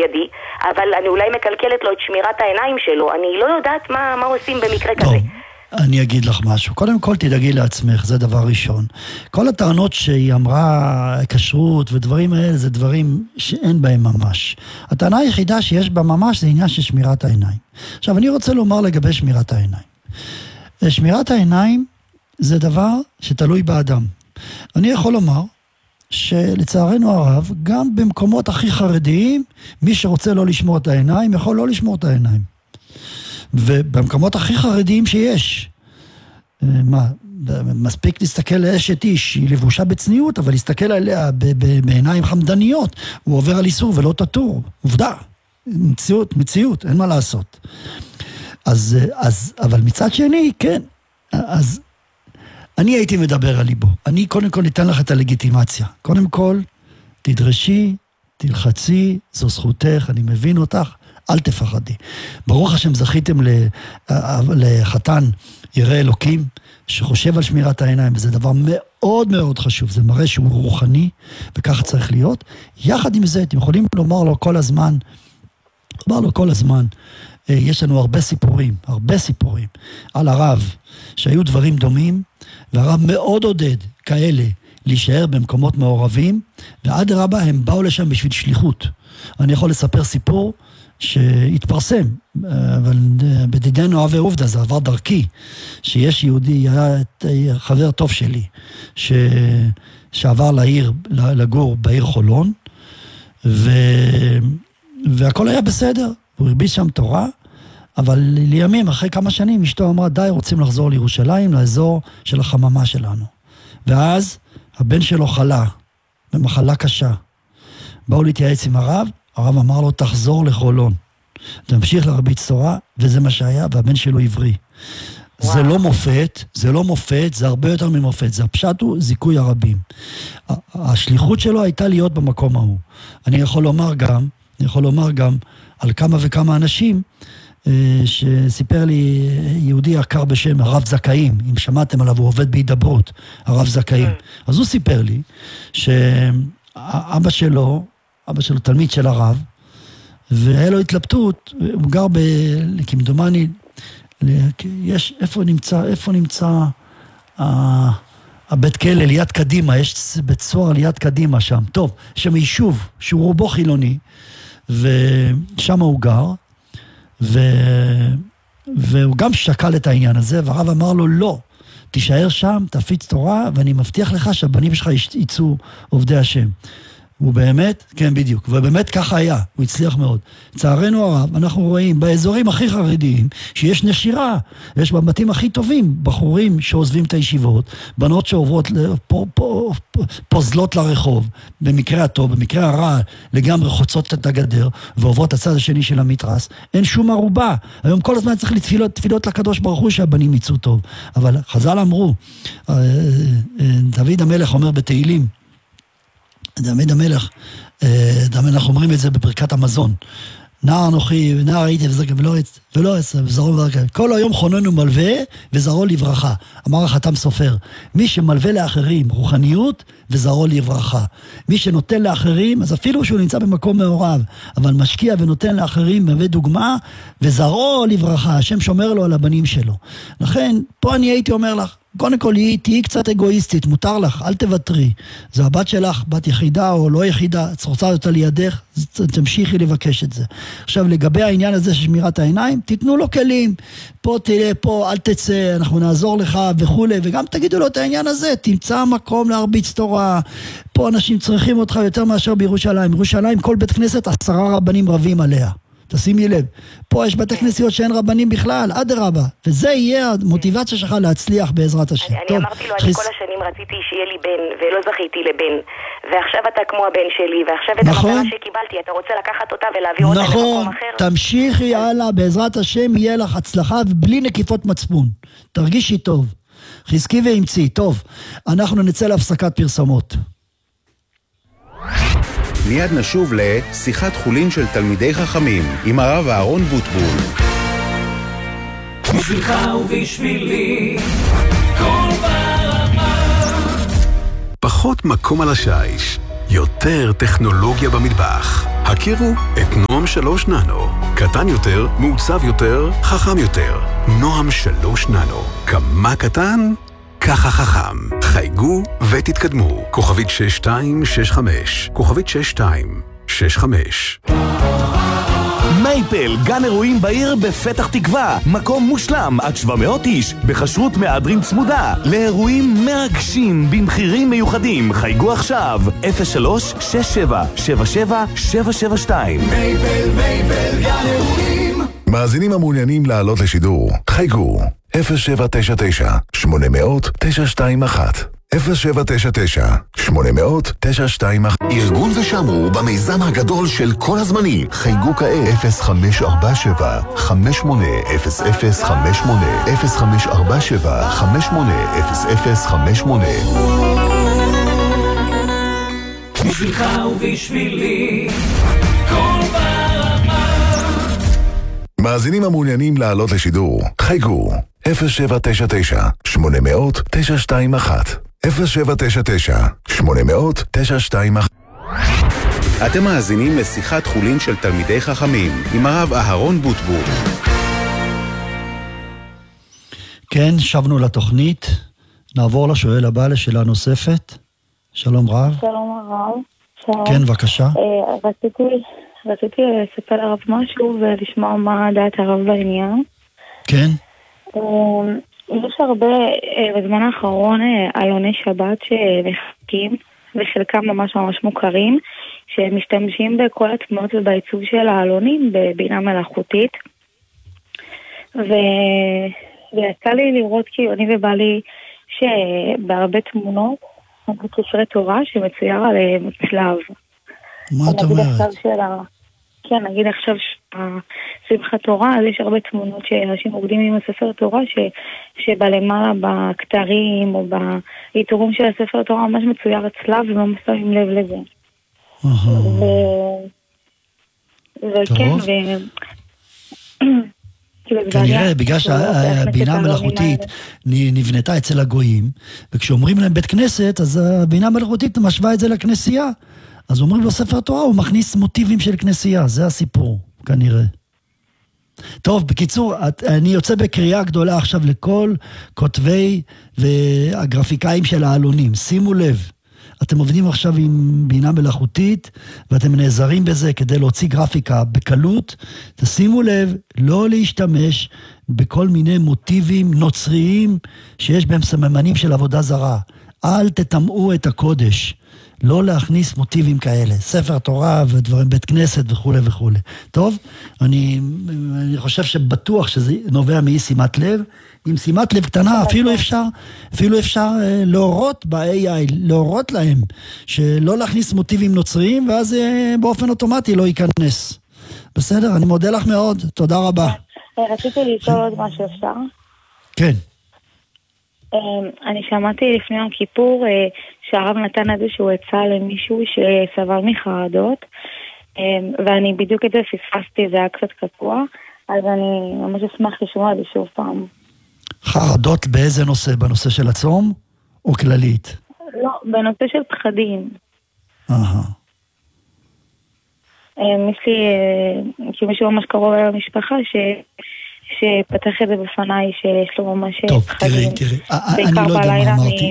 לידי, אבל אני אולי מקלקלת לו את שמירת העיניים שלו. אני לא יודעת מה עושים במקרה כזה. אני אגיד לך משהו. קודם כל תדאגי לעצמך, זה דבר ראשון. כל הטענות שהיא אמרה, כשרות ודברים האלה, זה דברים שאין בהם ממש. הטענה היחידה שיש בה ממש זה עניין של שמירת העיניים. עכשיו, אני רוצה לומר לגבי שמירת העיניים. שמירת העיניים זה דבר שתלוי באדם. אני יכול לומר שלצערנו הרב, גם במקומות הכי חרדיים, מי שרוצה לא לשמור את העיניים, יכול לא לשמור את העיניים. ובמקומות הכי חרדיים שיש, מספיק להסתכל לאשת איש, היא לבושה בצניעות, אבל להסתכל עליה בעיניים חמדניות, הוא עובר על איסור ולא תטור. עובדה, מציאות, אין מה לעשות. אבל מצד שני, כן, אז אני הייתי מדבר על ליבו. אני קודם כל ניתן לך את הלגיטימציה. קודם כל, תדרשי, תלחצי, זו זכותך, אני מבין אותך, אל תפחדי. ברוך השם זכיתם לחתן ירא אלוקים, שחושב על שמירת העיניים, וזה דבר מאוד מאוד חשוב, זה מראה שהוא רוחני, וכך צריך להיות. יחד עם זה, אתם יכולים לומר לו כל הזמן, יש לנו הרבה סיפורים על הרב, שהיו דברים דומים, והרב מאוד עודד כאלה להישאר במקומות מעורבים, ועד הרבה הם באו לשם בשביל שליחות. אני יכול לספר סיפור שהתפרסם, אבל בדידנו אבי עובדה, זה עבר דרכי, שיש יהודי, היה חבר טוב שלי, שעבר לגור בעיר חולון, והכל היה בסדר, הוא הרביץ שם תורה, אבל לימים, אחרי כמה שנים, אשתו אמרה, די, רוצים לחזור לירושלים, לאזור של החממה שלנו. ואז הבן שלו חלה, במחלה קשה. באו להתייעץ עם הרב, הרב אמר לו, תחזור לחולון. תמשיך להרביץ תורה, וזה מה שהיה, והבן שלו עברי. זה לא מופת, זה הרבה יותר ממופת. זה הפשט הוא זיכוי הרבים. השליחות שלו הייתה להיות במקום ההוא. אני יכול לומר גם על כמה וכמה אנשים, שסיפר לי יהודי יקר בשם הרב זכאים, אם שמעתם עליו, הוא עובד בהידברות, הרב זכאים. אז הוא סיפר לי שאבא שלו תלמיד של הרב, והיה לו התלבטות, הוא גר כמדומני, איפה נמצא הבית כלא ליד קדימה, יש בית סוהר ליד קדימה שם, טוב, שם יישוב שהוא רובו חילוני, ושם הוא גר, והוא גם שקל את העניין הזה, והרב אמר לו, לא, תישאר שם, תפיץ תורה, ואני מבטיח לך שהבנים שלך יצאו עובדי השם. הוא באמת, כן בדיוק, ובאמת ככה היה, הוא הצליח מאוד. צערנו הרב, אנחנו רואים באזורים הכי חרדיים, שיש נשירה, יש בבתים הכי טובים, בחורים שעוזבים את הישיבות, בנות שעוברות, פוזלות לרחוב, במקרה הטוב, במקרה הרע, לגמרי חוצות את הגדר, ועוברות הצד השני של המתרס, אין שום ערובה. היום כל הזמן צריך תפילות לקדוש ברוך הוא שהבנים יצאו טוב. אבל חז"ל אמרו, דוד המלך אומר בתהילים, דוד המלך, אנחנו אומרים את זה בפרקת המזון, נער אנוכי, נער הייתי ולא עשה, וזרעו לברכה. כל היום חונן ומלווה, וזרעו לברכה. אמר החתם סופר, מי שמלווה לאחרים רוחניות, וזרעו לברכה. מי שנותן לאחרים, אז אפילו שהוא נמצא במקום מעורב, אבל משקיע ונותן לאחרים, מהווה דוגמה, וזרעו לברכה. השם שומר לו על הבנים שלו. לכן, פה אני הייתי אומר לך, קודם כל, תהיי קצת אגואיסטית, מותר לך, אל תוותרי. זו הבת שלך, בת יחידה או לא יחידה, את רוצה אותה לידך, תמשיכי לבקש את זה. עכשיו, לגבי העניין הזה של שמירת העיניים, תיתנו לו כלים. פה תהיה, פה, אל תצא, אנחנו נעזור לך וכו'. וגם תגידו לו את העניין הזה, תמצא מקום להרביץ תורה. פה אנשים צריכים אותך יותר מאשר בירושלים. בירושלים, כל בית כנסת, 10 רבנים רבים עליה. תשימי לב, פה יש בתי כנסיות שאין רבנים בכלל, עד הרבה, וזה יהיה המוטיבציה שלך להצליח בעזרת השם. אני אמרתי לו, אני כל השנים רציתי שיהיה לי בן, ולא זכיתי לבן, ועכשיו אתה כמו הבן שלי, ועכשיו את המתנה שקיבלתי, אתה רוצה לקחת אותה ולהביא אותה למקום אחר? נכון, תמשיכי הלאה, בעזרת השם יהיה לך הצלחה, ובלי נקיפות מצפון, תרגישי טוב, חזקי ואמצי, טוב, אנחנו נצא להפסקת פרסומות. מיד נשוב לשיחת חולין של תלמידי חכמים עם הרב אהרון בוטבול. בשבילך ובשבילי כל ברמה. פחות מקום על השיש, יותר טכנולוגיה במטבח. הכירו את נועם 3 ננו. קטן יותר, מעוצב יותר, חכם יותר. נועם 3 ננו. כמה קטן? ככה חכם. חייגו ותתקדמו. כוכבית 6265. כוכבית 6265. מייפל, גן אירועים בעיר בפתח תקווה. מקום מושלם עד 700 איש, בחשרות מהדרין צמודה. לאירועים מרגשים במחירים מיוחדים. חייגו עכשיו 03-6777-772. מייפל, גן אירועים. מאזינים המעוניינים לעלות לשידור, חייגו 0799-800-921 0799-800-921. ארגון ושמרו במיזם הגדול של כל הזמנים. חייגו כעת 0547-580058 0547-580058. בשבילך ובשבילי כל ברמה. מאזינים המעוניינים לעלות לשידור, חייגו 0799-800-921 0799-800-921. אתם מאזינים לשיחת חולין של תלמידי חכמים עם הרב אהרון בוטבול. כן, שבנו לתוכנית. נעבור לשואל הבא לשאלה נוספת. שלום רב. שלום הרב. שלום. כן, בבקשה. רציתי לספר לרב משהו ולשמוע מה דעת הרב בעניין. כן. יש הרבה, בזמן האחרון, עלוני שבת שמחכים, וחלקם ממש מוכרים, שמשתמשים בכל התמונות ובעיצוב של העלונים בבינה מלאכותית. ויצא לי לראות כאילו אני ובעלי שבהרבה תמונות, כספרי תורה שמצויר עליהם צלב. מה את אומרת? כן, נגיד עכשיו שמחת תורה, אז יש הרבה תמונות שאנשים עובדים עם הספר תורה, שבלמעלה בכתרים או בעיטורים של הספר תורה ממש מצויר הצלב ולא שמים לב לזה. וכן, כנראה בגלל שהבינה המלאכותית נבנתה אצל הגויים, וכשאומרים להם בית כנסת, אז הבינה המלאכותית משווה את זה לכנסייה. אז אומרים לו ספר תורה, הוא מכניס מוטיבים של כנסייה, זה הסיפור, כנראה. טוב, בקיצור, אני יוצא בקריאה גדולה עכשיו לכל כותבי והגרפיקאים של העלונים. שימו לב, אתם עובדים עכשיו עם בינה מלאכותית, ואתם נעזרים בזה כדי להוציא גרפיקה בקלות. תשימו לב, לא להשתמש בכל מיני מוטיבים נוצריים שיש בהם סממנים של עבודה זרה. אל תטמאו את הקודש. לא להכניס מוטיבים כאלה, ספר תורה ודברים בית כנסת וכו' וכו'. טוב, אני חושב שבטוח שזה נובע מאי שימת לב. עם שימת לב קטנה אפילו אפשר להורות ב-AI, להורות להם שלא להכניס מוטיבים נוצריים, ואז באופן אוטומטי לא ייכנס. בסדר, אני מודה לך מאוד, תודה רבה. רציתי לשאול עוד משהו אפשר? כן. אני שמעתי לפני יום כיפור שהרב נתן איזשהו עצה למישהו שסבל מחרדות, ואני בדיוק את זה פספסתי, זה היה קצת קטוע, אז אני ממש אשמח לשמוע את זה שוב פעם. חרדות באיזה נושא? בנושא של הצום או כללית? לא, בנושא של פחדים. מישהו ממש קרוב על המשפחה שפתח את זה בפניי, שיש לו ממש פחדים. טוב, תראי, בעיקר אני לא יודע מה אמרתי.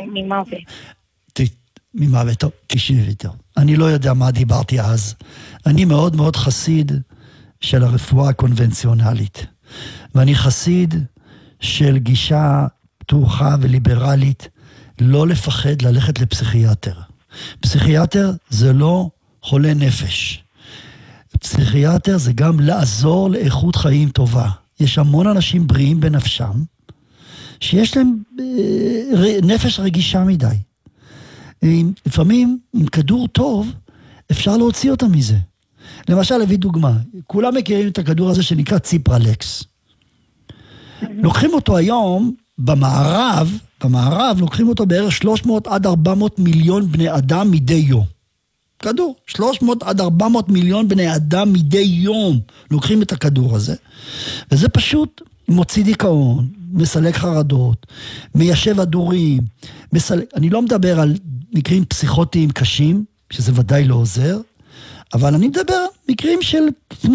ממוות. טוב, תקשיבי טוב. אני לא יודע מה דיברתי אז. אני מאוד מאוד חסיד של הרפואה הקונבנציונלית. ואני חסיד של גישה פתוחה וליברלית, לא לפחד ללכת לפסיכיאטר. פסיכיאטר זה לא חולה נפש. פסיכיאטר זה גם לעזור לאיכות חיים טובה. יש המון אנשים בריאים בנפשם, שיש להם נפש רגישה מדי. לפעמים, עם כדור טוב, אפשר להוציא אותם מזה. למשל, להביא דוגמה. כולם מכירים את הכדור הזה שנקרא ציפרלקס. לוקחים אותו היום, במערב לוקחים אותו בערך 300 עד 400 מיליון בני אדם מדי יום. כדור, 300 עד 400 מיליון בני אדם מדי יום לוקחים את הכדור הזה, וזה פשוט מוציא דיכאון, מסלק חרדות, מיישב הדורים, אני לא מדבר על מקרים פסיכוטיים קשים, שזה ודאי לא עוזר, אבל אני מדבר מקרים של